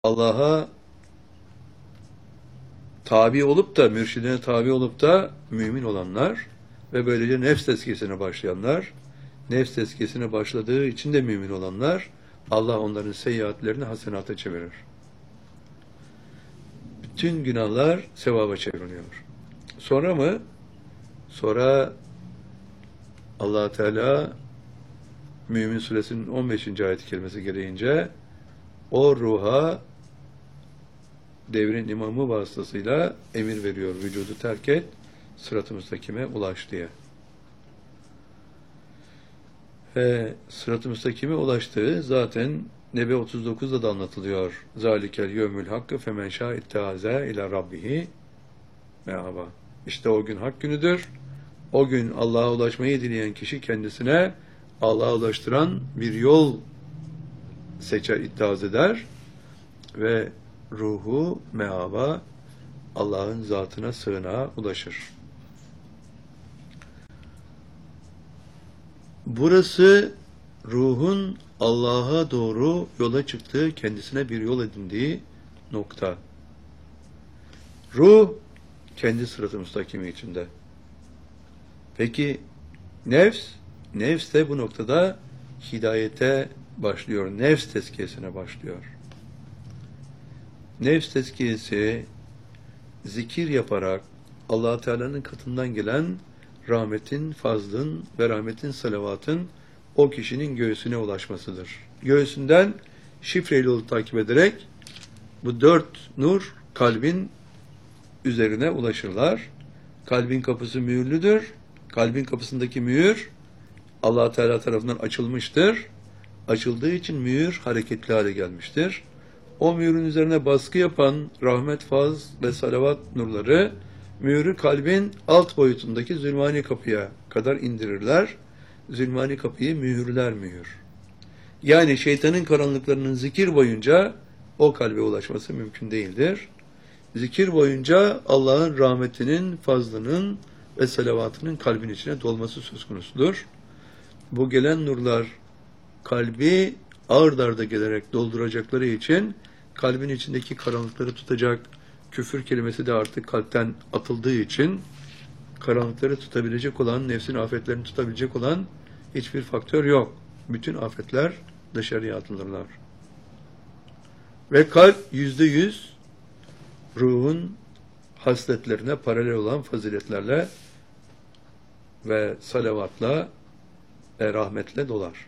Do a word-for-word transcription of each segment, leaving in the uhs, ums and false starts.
Allah'a tabi olup da, mürşidine tabi olup da mümin olanlar ve böylece nefs tezkiyesine başlayanlar, nefs tezkiyesine başladığı için de mümin olanlar, Allah onların seyyiatlerini hasenata çevirir. Bütün günahlar sevaba çevriliyor. Sonra mı? Sonra Allah Teala Mümin Suresinin on beşinci ayet-i kerimesi gereğince o ruha devrin imamı vasıtasıyla emir veriyor. Vücudu terk et, sırat-ı müstakime ulaş diye. Ve sırat-ı müstakime ulaştığı zaten Nebe otuz dokuzda da anlatılıyor. Zalikel yevmül hakkı femen şâ ittehaze ila rabbihi merhaba. İşte o gün hak günüdür. O gün Allah'a ulaşmayı dileyen kişi kendisine Allah'a ulaştıran bir yol seçer, ittihaz eder ve ruhu meaba Allah'ın zatına, sığınağa ulaşır. Burası ruhun Allah'a doğru yola çıktığı, kendisine bir yol edindiği nokta. Ruh kendi sırat-ı müstakimi içinde. Peki nefs? Nefs de bu noktada hidayete başlıyor. Nefs tezkiyesine başlıyor. Nefs tezkiyesi zikir yaparak Allah Teala'nın katından gelen rahmetin, fazlın ve rahmetin, salavatın o kişinin göğsüne ulaşmasıdır. Göğsünden şifreyle yolu takip ederek bu dört nur kalbin üzerine ulaşırlar. Kalbin kapısı mühürlüdür. Kalbin kapısındaki mühür Allah Teala tarafından açılmıştır. Açıldığı için mühür hareketli hale gelmiştir. O mühürün üzerine baskı yapan rahmet, faz ve salavat nurları mühürü kalbin alt boyutundaki zülmani kapıya kadar indirirler. Zülmani kapıyı mühürler mühür. Yani şeytanın karanlıklarının zikir boyunca o kalbe ulaşması mümkün değildir. Zikir boyunca Allah'ın rahmetinin, fazlının ve salavatının kalbin içine dolması söz konusudur. Bu gelen nurlar kalbi ard arda gelerek dolduracakları için kalbin içindeki karanlıkları tutacak, küfür kelimesi de artık kalpten atıldığı için karanlıkları tutabilecek olan, nefsin afetlerini tutabilecek olan hiçbir faktör yok. Bütün afetler dışarıya atılırlar. Ve kalp yüzde yüz ruhun hasletlerine paralel olan faziletlerle ve salavatla ve rahmetle dolar.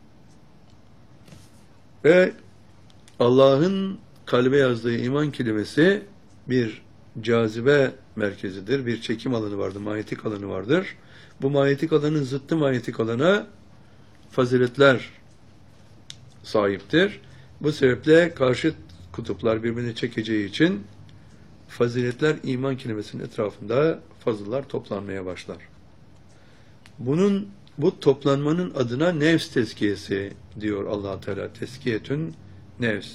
Ve Allah'ın kalbe yazdığı iman kelimesi bir cazibe merkezidir. Bir çekim alanı vardır, manyetik alanı vardır. Bu manyetik alanın zıttı manyetik alana faziletler sahiptir. Bu sebeple karşıt kutuplar birbirini çekeceği için faziletler iman kelimesinin etrafında fazıllar toplanmaya başlar. Bunun bu toplanmanın adına nefs tezkiyesi diyor Allah Teala. Tezkiyetün nefs.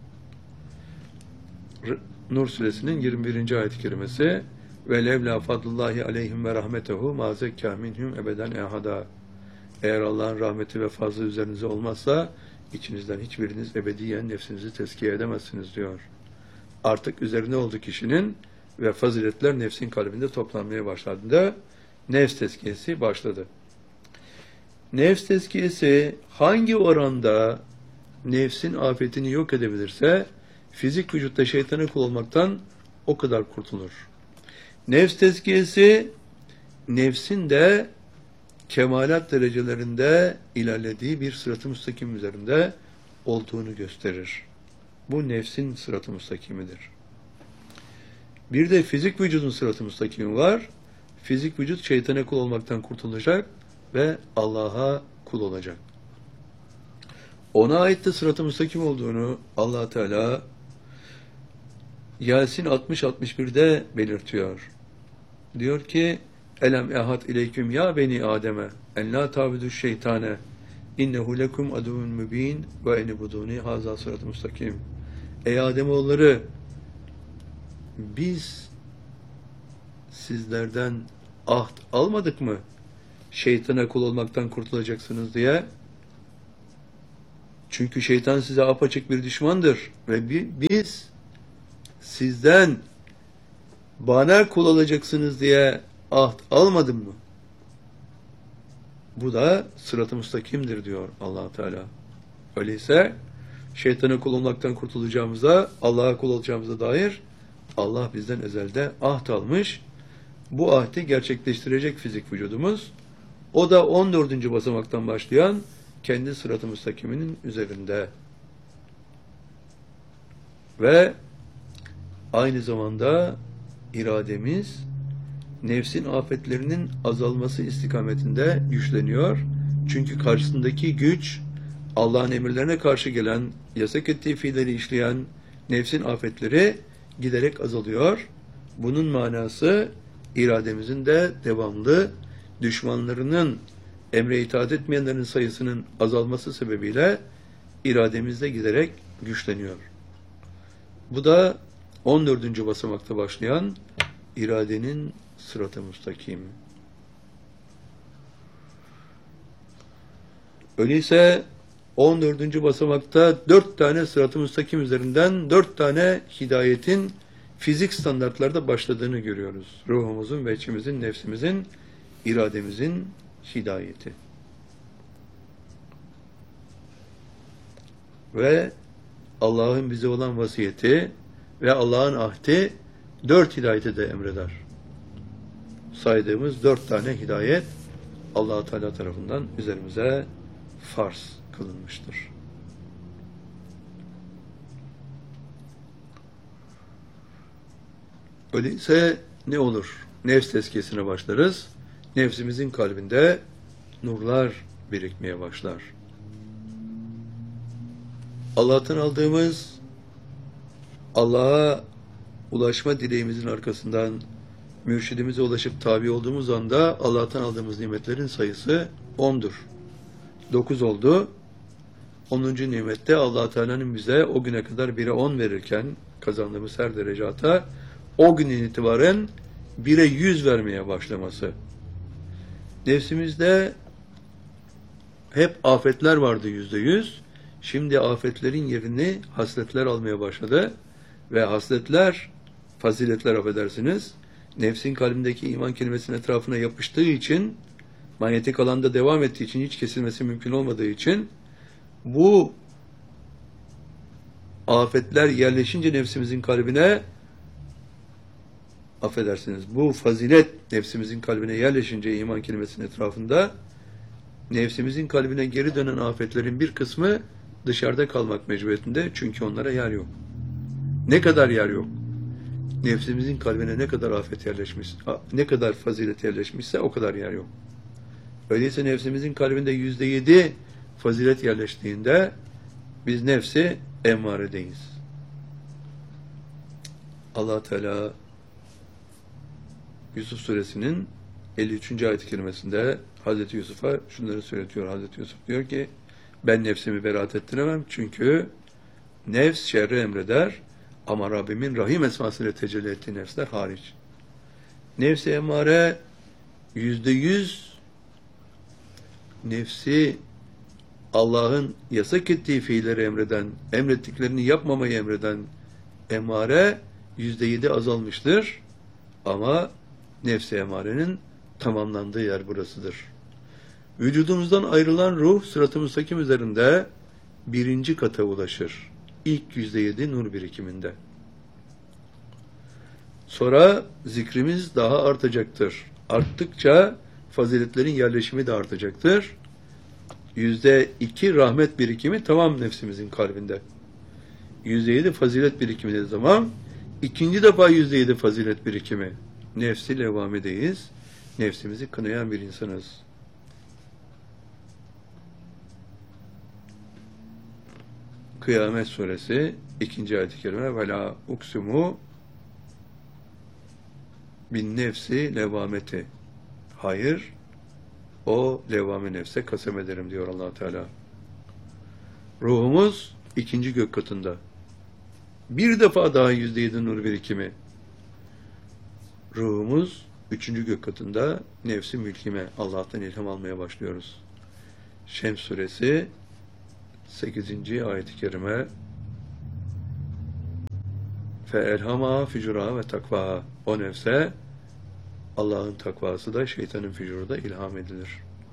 Nur suresinin yirmi birinci ayet-i kerimesi ve levla fadlullahi aleyhim ve rahmetehu ma zekka minhum ebeden ehada. Eğer Allah'ın rahmeti ve fazlı üzerinize olmazsa içinizden hiçbiriniz ebediyen nefsinizi tezkiye edemezsiniz diyor. Artık üzerine oldu kişinin ve faziletler nefsin kalbinde toplanmaya başladığında nefs tezkiyesi başladı. Nefs tezkiyesi hangi oranda nefsin afetini yok edebilirse fizik vücutta şeytana kul olmaktan o kadar kurtulur. Nefs tezkiyesi nefsin de kemalat derecelerinde ilerlediği bir sırat-ı müstakim üzerinde olduğunu gösterir. Bu nefsin sırat-ı müstakimidir. Bir de fizik vücudun sırat-ı müstakimi var. Fizik vücut şeytana kul olmaktan kurtulacak ve Allah'a kul olacak. Ona ait de sırat-ı müstakim olduğunu Allah Teala Yasin altmış altmış bir'de belirtiyor. Diyor ki Elem ehad ileyküm ya beni Adem'e en la tabudu şeytane innehu lekum aduvun mübin ve enibuduni haza sırat-ı müstakim. Ey Ademoğulları, biz sizlerden ahd almadık mı? Şeytana kul olmaktan kurtulacaksınız diye. Çünkü şeytan size apaçık bir düşmandır. Ve bi- biz sizden bana kul olacaksınız diye ahd almadım mı? Bu da sırat-ı müstakimdir diyor Allah Teala. Öyleyse şeytana kul olmaktan kurtulacağımıza, Allah'a kul olacağımıza dair Allah bizden ezelde ahd almış. Bu ahdi gerçekleştirecek fizik vücudumuz. O da on dördüncü basamaktan başlayan kendi sırat-ı müstakiminin üzerinde. Ve aynı zamanda irademiz nefsin afetlerinin azalması istikametinde güçleniyor. Çünkü karşısındaki güç Allah'ın emirlerine karşı gelen, yasak ettiği fiilleri işleyen nefsin afetleri giderek azalıyor. Bunun manası irademizin de devamlı düşmanlarının, emre itaat etmeyenlerin sayısının azalması sebebiyle irademizde giderek güçleniyor. Bu da on dördüncü basamakta başlayan iradenin sırat-ı müstakim. Öyleyse on dördüncü basamakta dört tane sırat-ı müstakim üzerinden dört tane hidayetin fizik standartlarda başladığını görüyoruz. Ruhumuzun ve içimizin, nefsimizin, irademizin hidayeti. Ve Allah'ın bize olan vasiyeti ve Allah'ın ahdi dört hidayeti de emreder. Saydığımız dört tane hidayet Allah-u Teala tarafından üzerimize farz kılınmıştır. Öyleyse ne olur? Nefs tezkiyesine başlarız. Nefsimizin kalbinde nurlar birikmeye başlar. Allah'tan aldığımız, Allah'a ulaşma dileğimizin arkasından mürşidimize ulaşıp tabi olduğumuz anda Allah'tan aldığımız nimetlerin sayısı ondur. Dokuz oldu. Onuncu nimette Allah Teala'nın bize o güne kadar bire on verirken kazandığımız her derecata o günden itibaren bire yüz vermeye başlaması. Nefsimizde hep afetler vardı yüzde yüz. Şimdi afetlerin yerini hasletler almaya başladı. Ve hasletler, faziletler affedersiniz, nefsin kalbindeki iman kelimesinin etrafına yapıştığı için, manyetik alanda devam ettiği için, hiç kesilmesi mümkün olmadığı için, bu afetler yerleşince nefsimizin kalbine, affedersiniz, bu fazilet nefsimizin kalbine yerleşince iman kelimesinin etrafında, nefsimizin kalbine geri dönen afetlerin bir kısmı dışarıda kalmak mecburiyetinde, çünkü onlara yer yok. Ne kadar yer yok? Nefsimizin kalbine ne kadar afet yerleşmiş, ne kadar fazilet yerleşmişse o kadar yer yok. Öyleyse nefsimizin kalbinde yüzde yedi fazilet yerleştiğinde biz nefsi emmaredeyiz. Allah Teala Yusuf suresinin elli üçüncü ayet-i kerimesinde Hazreti Yusuf'a şunları söyletiyor. Hazreti Yusuf diyor ki, ben nefsimi beraat ettiremem çünkü nefs şerri emreder ama Rabbimin Rahim esmasıyla tecelli ettiği nefsler hariç. Nefsi emmare yüzde yüz nefsi Allah'ın yasak ettiği fiilleri emreden, emrettiklerini yapmamayı emreden emmare yüzde yedi azalmıştır. Ama nefsi emmarenin tamamlandığı yer burasıdır. Vücudumuzdan ayrılan ruh sırat-ı müstakim üzerinde birinci kata ulaşır. İlk yüzde yedi nur birikiminde. Sonra zikrimiz daha artacaktır. Arttıkça faziletlerin yerleşimi de artacaktır. Yüzde iki rahmet birikimi tamam nefsimizin kalbinde. Yüzde yedi fazilet birikimi de tamam. İkinci defa yüzde yedi fazilet birikimi. Nefsi levvamedeyiz. Nefsimizi kınayan bir insanız. Kıyamet suresi ikinci ayet-i kerime ve la uksumu bin nefsi levvameti. Hayır, o levvame nefse kasem ederim diyor Allah Teala. Ruhumuz ikinci gök katında. Bir defa daha yüzde yedi nur birikimi. Ruhumuz üçüncü gök katında, nefsi mülkime, Allah'tan ilham almaya başlıyoruz. Şems suresi sekizinci ayet-i kerime fe elhama fücura ve takva, o nefse Allah'ın takvası da şeytanın fücuru da ilham edilir.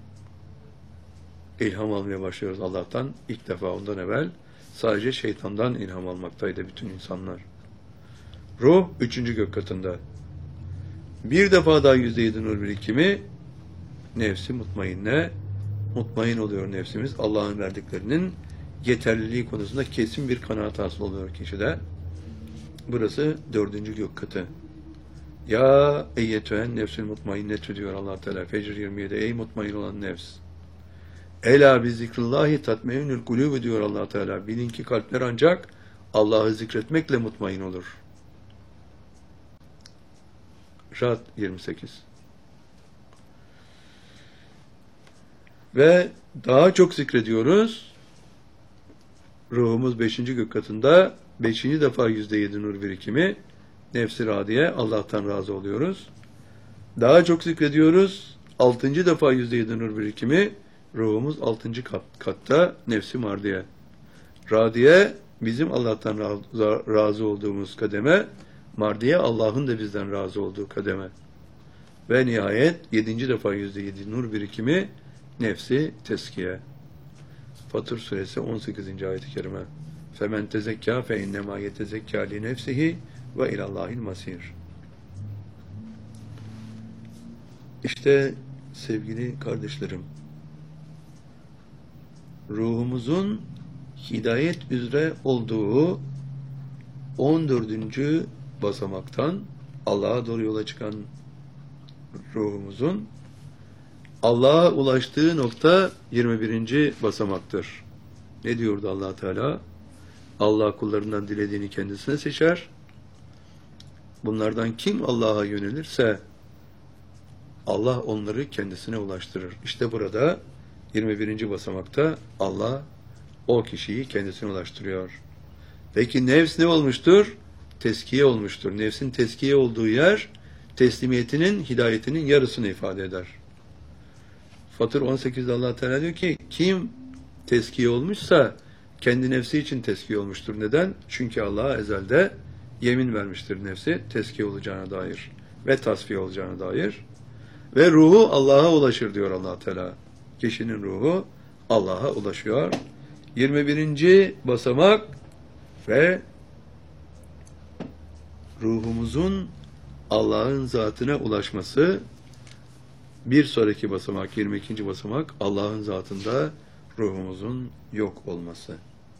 İlham almaya başlıyoruz Allah'tan. İlk defa ondan evvel sadece şeytandan ilham almaktaydı bütün insanlar. Ruh üçüncü gök katında. Bir defa daha yüzde yedi nur birikimi, nefsi mutmainne, mutmain oluyor nefsimiz. Allah'ın verdiklerinin yeterliliği konusunda kesin bir kanaat hasıl oluyor kişide. Burası dördüncü gök katı. Ya eyyetühen nefsül mutmainnetü diyor Allah Teala Fecr yirmi yedi. Ey mutmain olan nefs. Ela bi zikrillahi tatmeinül kulûbü diyor Allah Teala. Bilin ki kalpler ancak Allah'ı zikretmekle mutmain olur. Ra'd yirmi sekiz. Ve daha çok zikrediyoruz. Ruhumuz beşinci gök katında beşinci defa yüzde yedi nur birikimi, nefs-i radiye, Allah'tan razı oluyoruz. Daha çok zikrediyoruz. altıncı defa yüzde yedi nur birikimi, ruhumuz altıncı kat, katta nefs-i mardiye. Radiye bizim Allah'tan razı, razı olduğumuz kademe, mardiye Allah'ın da bizden razı olduğu kademe. Ve nihayet yedinci defa yüzde yedi nur birikimi, nefsi teskiye. Fatır suresi on sekizinci ayet-i kerime. Femen tezekka fe innema yetezekka li nefsihi ve ilallahil masir. İşte sevgili kardeşlerim, ruhumuzun hidayet üzere olduğu on dördüncü basamaktan Allah'a doğru yola çıkan ruhumuzun Allah'a ulaştığı nokta yirmi birinci basamaktır. Ne diyordu Allah Teala? Allah kullarından dilediğini kendisine seçer. Bunlardan kim Allah'a yönelirse Allah onları kendisine ulaştırır. İşte burada yirmi birinci basamakta Allah o kişiyi kendisine ulaştırıyor. Peki nefs ne olmuştur? Teskiye olmuştur. Nefsin teskiye olduğu yer teslimiyetinin, hidayetinin yarısını ifade eder. Fatır on sekizde Allah Teala diyor ki kim teskiye olmuşsa kendi nefsi için teskiye olmuştur. Neden? Çünkü Allah ezelde yemin vermiştir nefsi teskiye olacağına dair ve tasfiye olacağına dair. Ve ruhu Allah'a ulaşır diyor Allah Teala. Kişinin ruhu Allah'a ulaşıyor. yirmi birinci basamak ve ruhumuzun Allah'ın zatına ulaşması. Bir sonraki basamak, yirmi ikinci basamak, Allah'ın zatında ruhumuzun yok olması.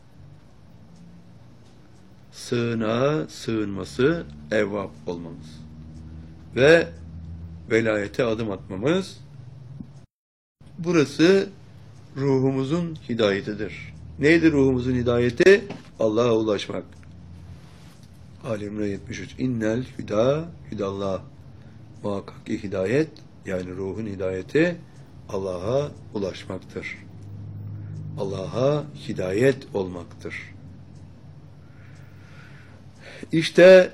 Sığınağa sığınması, evvap olmamız. Ve velayete adım atmamız. Burası ruhumuzun hidayetidir. Neydi ruhumuzun hidayeti? Allah'a ulaşmak. Ali İmran yetmiş üç. İnnel hüda hüdallah. Muhakkak ki hidayet, yani ruhun hidayeti Allah'a ulaşmaktır. Allah'a hidayet olmaktır. İşte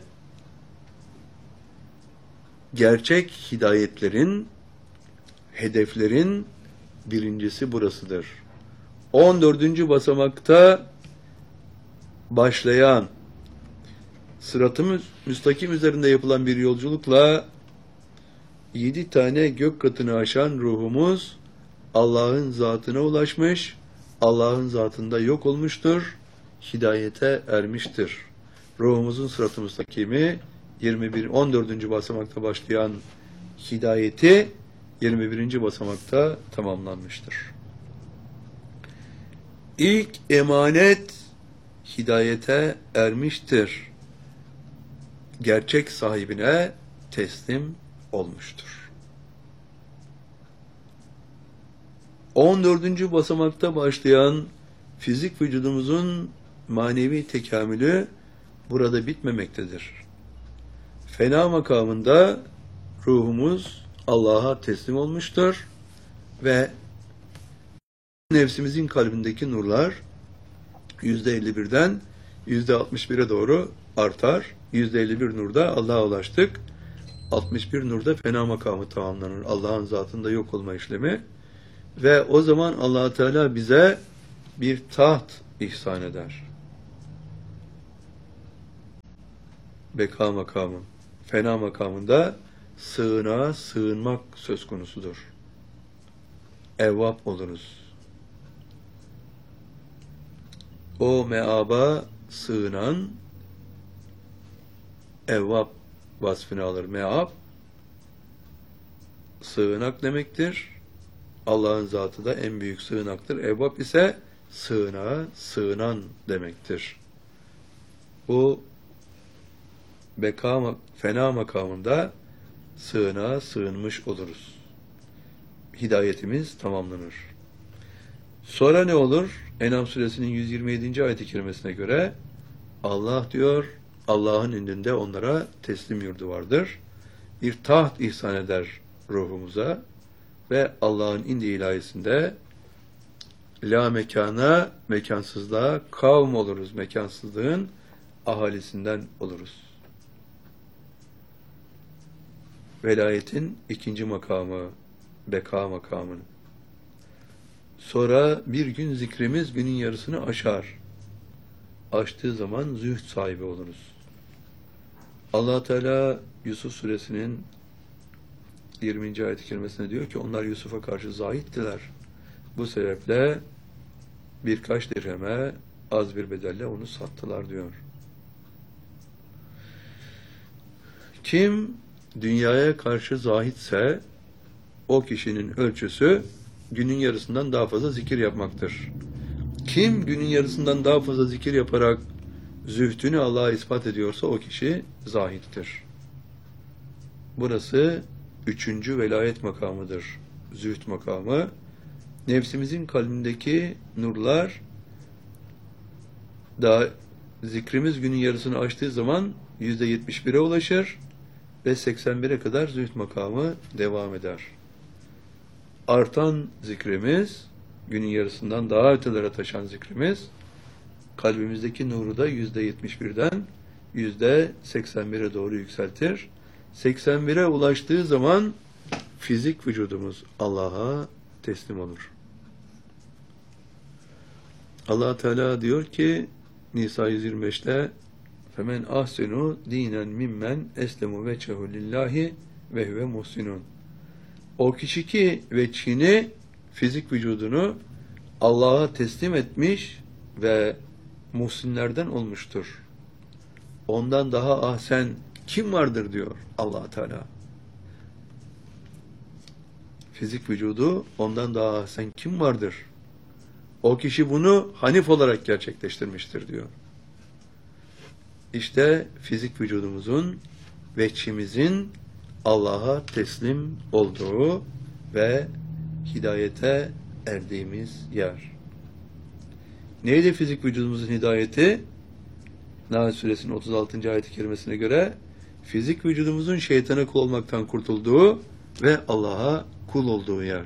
gerçek hidayetlerin, hedeflerin birincisi burasıdır. on dördüncü basamakta başlayan sırat-ı müstakim üzerinde yapılan bir yolculukla yedi tane gök katını aşan ruhumuz Allah'ın zatına ulaşmış, Allah'ın zatında yok olmuştur, hidayete ermiştir. Ruhumuzun sırat-ı müstakimi yirmi bir, on dördüncü basamakta başlayan hidayeti yirmi birinci basamakta tamamlanmıştır. İlk emanet hidayete ermiştir. Gerçek sahibine teslim olmuştur. on dördüncü basamakta başlayan fizik vücudumuzun manevi tekamülü burada bitmemektedir. Fena makamında ruhumuz Allah'a teslim olmuştur ve nefsimizin kalbindeki nurlar yüzde elli birden yüzde altmış bire doğru artar. yüzde elli bir nurda Allah'a ulaştık. altmış bir nurda fena makamı tamamlanır. Allah'ın zatında yok olma işlemi. Ve o zaman Allah Teala bize bir taht ihsan eder. Beka makamı, fena makamında sığınağa sığınmak söz konusudur. Evvab oluruz. O meaba sığınan evvab vasfını alır. Meab sığınak demektir. Allah'ın zatı da en büyük sığınaktır. Evvab ise sığınağa sığınan demektir. Bu beka, fena makamında sığınağa sığınmış oluruz. Hidayetimiz tamamlanır. Sonra ne olur? En'am suresinin yüz yirmi yedinci ayet-i kerimesine göre Allah diyor, Allah'ın indinde onlara teslim yurdu vardır. Bir taht ihsan eder ruhumuza ve Allah'ın indi ilahisinde la mekana, mekansızlığa kavm oluruz. Mekansızlığın ahalisinden oluruz. Velayetin ikinci makamı, beka makamı. Sonra bir gün zikrimiz günün yarısını aşar. Aştığı zaman zühd sahibi oluruz. Allah Teala Yusuf suresinin yirminci ayet-i kerimesinde diyor ki onlar Yusuf'a karşı zahittiler. Bu sebeple birkaç dirheme az bir bedelle onu sattılar diyor. Kim dünyaya karşı zahitse o kişinin ölçüsü günün yarısından daha fazla zikir yapmaktır. Kim günün yarısından daha fazla zikir yaparak zühdünü Allah'a ispat ediyorsa o kişi zahittir. Burası üçüncü velayet makamıdır. Zühd makamı. Nefsimizin kalbindeki nurlar daha zikrimiz günün yarısını aştığı zaman yüzde yetmiş bire ulaşır ve seksen bire kadar zühd makamı devam eder. Artan zikrimiz, günün yarısından daha ötelere taşan zikrimiz, kalbimizdeki nuru da yüzde yetmiş birden yüzde seksen bire doğru yükseltir. seksen bire ulaştığı zaman fizik vücudumuz Allah'a teslim olur. Allah Teala diyor ki Nisa yüz yirmi beşte femen ahsenu dinen mimmen eslemu veçhehu lillahi ve huve muhsinun. O kişi ki veçhini, fizik vücudunu Allah'a teslim etmiş ve muhsinlerden olmuştur. Ondan daha ahsen kim vardır diyor Allah Teala. Fizik vücudu ondan daha ahsen kim vardır? O kişi bunu hanif olarak gerçekleştirmiştir diyor. İşte fizik vücudumuzun, veçhimizin Allah'a teslim olduğu ve hidayete erdiğimiz yer. Neydi fizik vücudumuzun hidayeti? Nahl suresinin otuz altıncı ayet-i kerimesine göre fizik vücudumuzun şeytana kul olmaktan kurtulduğu ve Allah'a kul olduğu yer.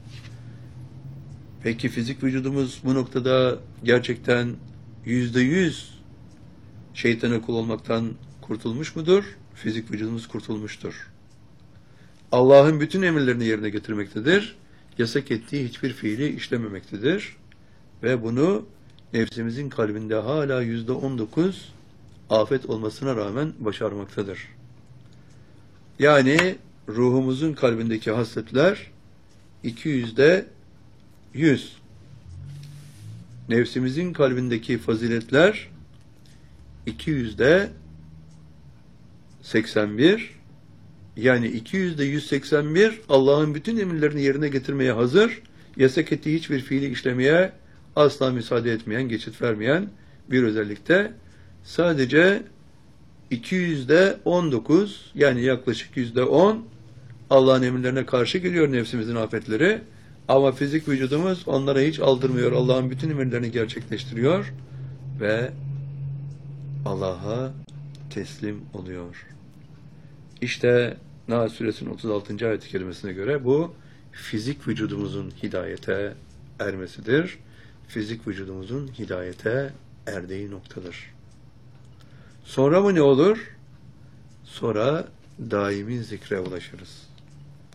Peki fizik vücudumuz bu noktada gerçekten yüzde yüz şeytana kul olmaktan kurtulmuş mudur? Fizik vücudumuz kurtulmuştur. Allah'ın bütün emirlerini yerine getirmektedir. Yasak ettiği hiçbir fiili işlememektedir. Ve bunu nefsimizin kalbinde hala yüzde on dokuz afet olmasına rağmen başarmaktadır. Yani ruhumuzun kalbindeki hasletler iki yüzde yüz. Nefsimizin kalbindeki faziletler iki yüzde seksen bir. Yani iki yüzde yüz seksen bir Allah'ın bütün emirlerini yerine getirmeye hazır, yasak ettiği hiçbir fiili işlemeye asla müsaade etmeyen, geçit vermeyen bir özellikte sadece iki yüzde on dokuz yani yaklaşık yüzde on Allah'ın emirlerine karşı geliyor nefsimizin afetleri ama fizik vücudumuz onlara hiç aldırmıyor. Allah'ın bütün emirlerini gerçekleştiriyor ve Allah'a teslim oluyor. İşte Nahl suresinin otuz altıncı ayet-i kerimesine göre bu fizik vücudumuzun hidayete ermesidir. Fizik vücudumuzun hidayete erdiği noktadır. Sonra mı ne olur? Sonra daimi zikre ulaşırız.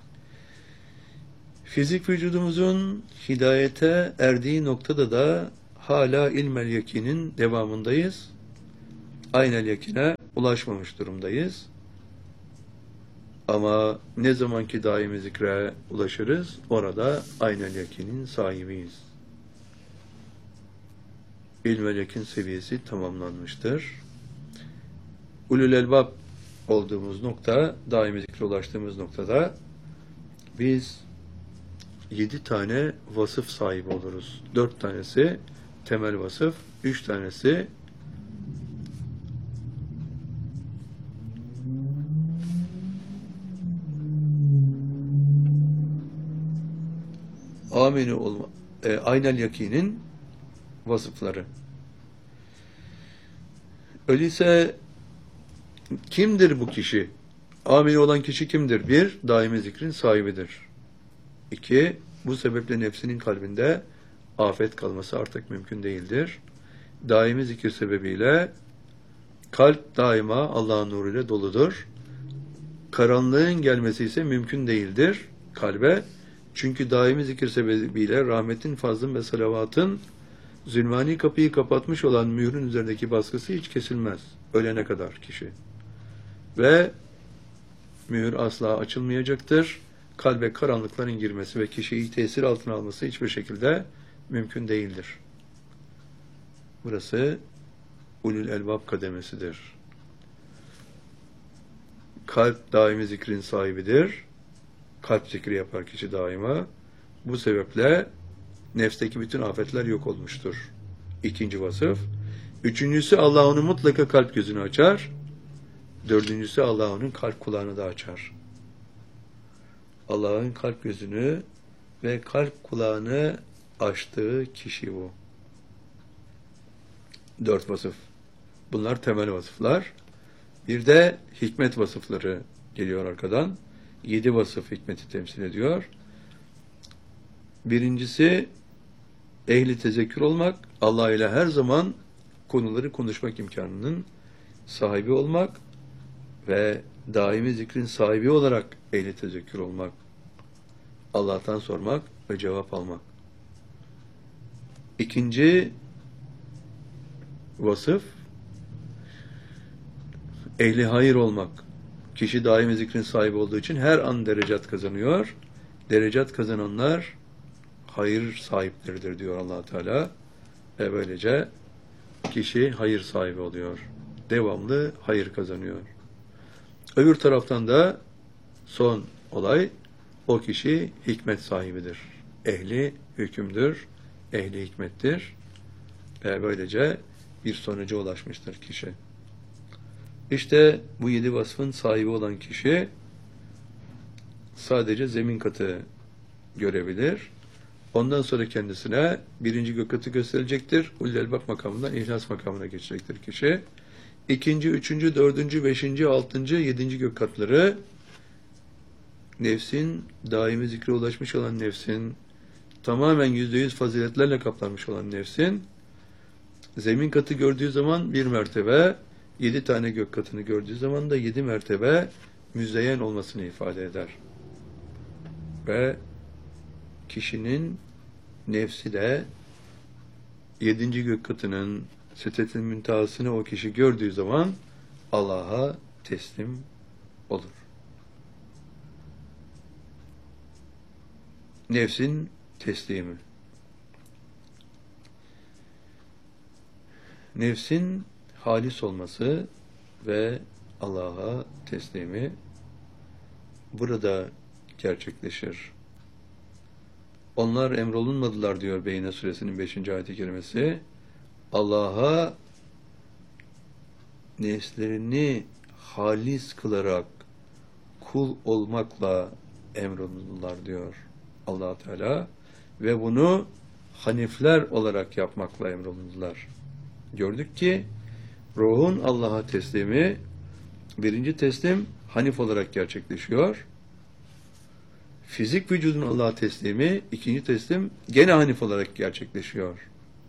Fizik vücudumuzun hidayete erdiği noktada da hala ilmel yakinin devamındayız. Aynel yakine ulaşmamış durumdayız. Ama ne zamanki daimi zikre ulaşırız, orada aynel yakinin sahibiyiz. İlmel yakin seviyesi tamamlanmıştır. Ulul elbab olduğumuz nokta, daimi zikre ulaştığımız noktada biz yedi tane vasıf sahibi oluruz. Dört tanesi temel vasıf, üç tanesi amini olma, e, aynel yakinin vasıfları. Öyleyse kimdir bu kişi? Amini olan kişi kimdir? Bir, daimi zikrin sahibidir. İki, bu sebeple nefsinin kalbinde afet kalması artık mümkün değildir. Daimi zikir sebebiyle kalp daima Allah'ın nuruyla doludur. Karanlığın gelmesi ise mümkün değildir kalbe. Çünkü daimi zikir sebebiyle rahmetin, fazlın ve salavatın zulmani kapıyı kapatmış olan mührün üzerindeki baskısı hiç kesilmez. Ölene kadar kişi. Ve mühür asla açılmayacaktır. Kalbe karanlıkların girmesi ve kişiyi tesir altına alması hiçbir şekilde mümkün değildir. Burası ulul elbab kademesidir. Kalp daimi zikrin sahibidir. Kalp zikri yapar kişi daima. Bu sebeple nefsteki bütün afetler yok olmuştur. İkinci vasıf. Üçüncüsü, Allah onu mutlaka kalp gözünü açar. Dördüncüsü, Allah onun kalp kulağını da açar. Allah'ın kalp gözünü ve kalp kulağını açtığı kişi bu. Dört vasıf. Bunlar temel vasıflar. Bir de hikmet vasıfları geliyor arkadan. Yedi vasıf hikmeti temsil ediyor. Birincisi, ehli tezekkür olmak, Allah ile her zaman konuları konuşmak imkanının sahibi olmak ve daimi zikrin sahibi olarak ehli tezekkür olmak, Allah'tan sormak ve cevap almak. İkinci vasıf, ehli hayır olmak. Kişi daimi zikrin sahibi olduğu için her an derecat kazanıyor. Derecat kazananlar hayır sahipleridir diyor Allah Teala. Ve böylece kişi hayır sahibi oluyor. Devamlı hayır kazanıyor. Öbür taraftan da son olay, o kişi hikmet sahibidir. Ehli hükümdür, ehli hikmettir. Ve böylece bir sonuca ulaşmıştır kişi. İşte bu yedi vasfın sahibi olan kişi sadece zemin katı görebilir. Ondan sonra kendisine birinci gök katı gösterilecektir. Ulul elbab makamından ihlas makamına geçecektir kişi. İkinci, üçüncü, dördüncü, beşinci, altıncı, yedinci gök katları nefsin, daimi zikre ulaşmış olan nefsin, tamamen yüzde yüz faziletlerle kaplanmış olan nefsin, zemin katı gördüğü zaman bir mertebe, yedi tane gök katını gördüğü zaman da yedi mertebe müzeyyen olmasını ifade eder. Ve kişinin nefsi de yedinci gök katının Sidretil Müntehasını o kişi gördüğü zaman Allah'a teslim olur. Nefsin teslimi. Nefsin halis olması ve Allah'a teslimi burada gerçekleşir. Onlar emrolunmadılar diyor Beyne Suresinin beşinci ayet-i kerimesi. Allah'a nefslerini halis kılarak kul olmakla emrolundular diyor Allah Teala ve bunu hanifler olarak yapmakla emrolundular. Gördük ki ruhun Allah'a teslimi, birinci teslim hanif olarak gerçekleşiyor. Fizik vücudun Allah'a teslimi, ikinci teslim gene hanif olarak gerçekleşiyor.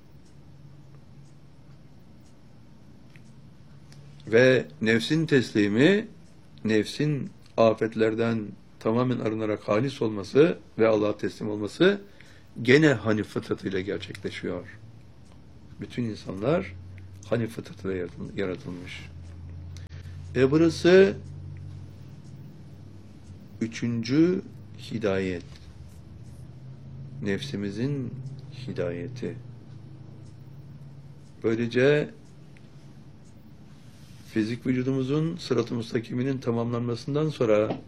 Ve nefsin teslimi, nefsin afetlerden tamamen arınarak halis olması ve Allah'a teslim olması gene hanif fıtratıyla gerçekleşiyor. Bütün insanlar hani fıtratıyla yaratılmış. Ve burası üçüncü hidayet. Nefsimizin hidayeti. Böylece fizik vücudumuzun sırat-ı müstakiminin tamamlanmasından sonra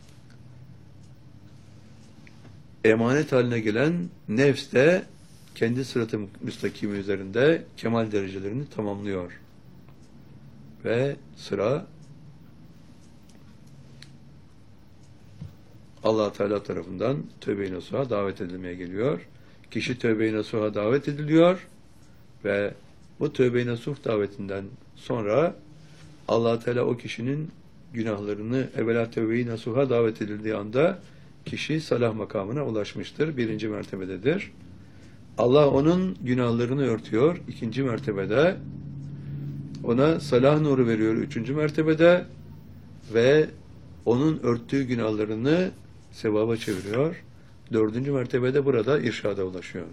emanet haline gelen nefs de kendi sırat-ı müstakimi üzerinde kemal derecelerini tamamlıyor. Ve sıra Allah Teala tarafından tövbe-i nasuha davet edilmeye geliyor. Kişi tövbe-i nasuha davet ediliyor ve bu tövbe-i nasuh davetinden sonra Allah Teala o kişinin günahlarını evvela tövbe-i nasuha davet edildiği anda kişi salah makamına ulaşmıştır. Birinci mertebededir. Allah onun günahlarını örtüyor. İkinci mertebede ona salah nuru veriyor. Üçüncü mertebede ve onun örttüğü günahlarını sevaba çeviriyor. Dördüncü mertebede burada irşada ulaşıyor.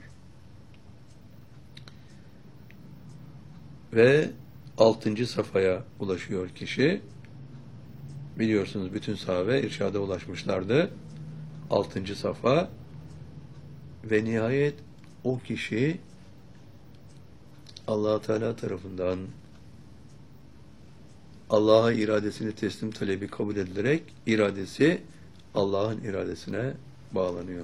Ve altıncı safhaya ulaşıyor kişi. Biliyorsunuz bütün sahabe irşada ulaşmışlardı. Altıncı safha ve nihayet o kişi Allah Teala tarafından Allah'a iradesini teslim talebi kabul edilerek iradesi Allah'ın iradesine bağlanıyor.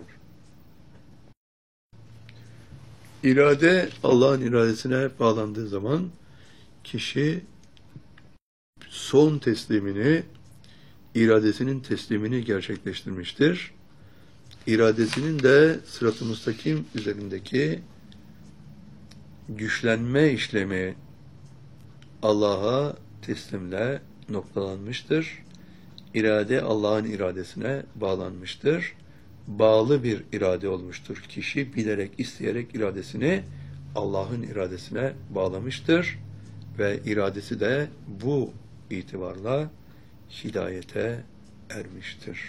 İrade Allah'ın iradesine bağlandığı zaman kişi son teslimini, iradesinin teslimini gerçekleştirmiştir. İradesinin de sırat-ı müstakim üzerindeki güçlenme işlemi Allah'a teslimle noktalanmıştır. İrade Allah'ın iradesine bağlanmıştır. Bağlı bir irade olmuştur. Kişi bilerek, isteyerek iradesini Allah'ın iradesine bağlamıştır. Ve iradesi de bu itibarla hidayete ermiştir.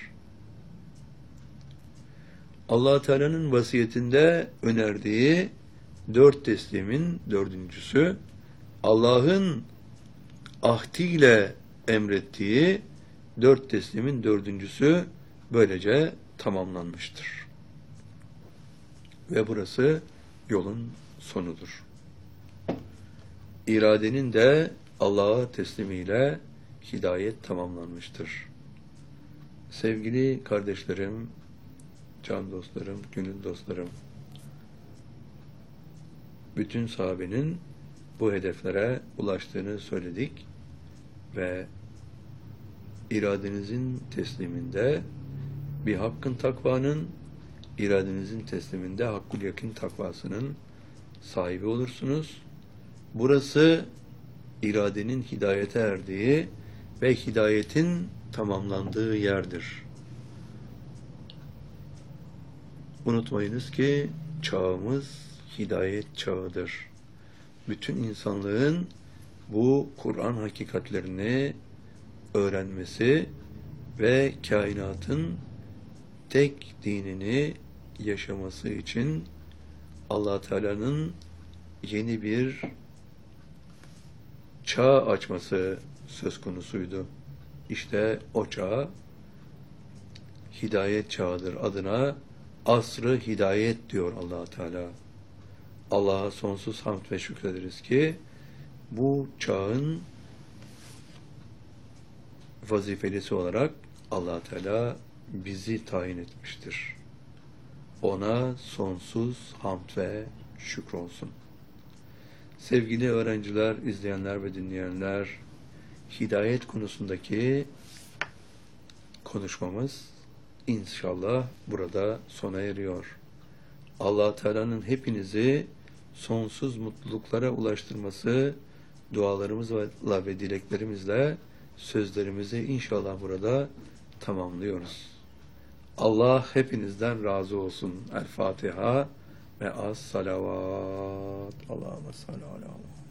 Allah Teala'nın vasiyetinde önerdiği dört teslimin dördüncüsü, Allah'ın ahdiyle emrettiği dört teslimin dördüncüsü böylece tamamlanmıştır. Ve burası yolun sonudur. İradenin de Allah'a teslimiyle hidayet tamamlanmıştır. Sevgili kardeşlerim, can dostlarım, gönül dostlarım, bütün sahabenin bu hedeflere ulaştığını söyledik ve iradenizin tesliminde bir hakkın takvanın, iradenizin tesliminde hakkul yakin takvasının sahibi olursunuz. Burası iradenin hidayete erdiği ve hidayetin tamamlandığı yerdir. Unutmayınız ki çağımız hidayet çağıdır. Bütün insanlığın bu Kur'an hakikatlerini öğrenmesi ve kainatın tek dinini yaşaması için Allah Teala'nın yeni bir çağ açması söz konusuydu. İşte o çağ hidayet çağıdır. Adına asr-ı hidayet diyor Allah Teala. Allah'a sonsuz hamd ve şükrederiz ki bu çağın vazifelisi olarak Allah Teala bizi tayin etmiştir. Ona sonsuz hamd ve şükür olsun. Sevgili öğrenciler, izleyenler ve dinleyenler, hidayet konusundaki konuşmamız İnşallah burada sona eriyor. Allah Teala'nın hepinizi sonsuz mutluluklara ulaştırması dualarımızla ve dileklerimizle sözlerimizi inşallah burada tamamlıyoruz. Allah hepinizden razı olsun. El Fatiha ve as salavat. Allahümme salli ala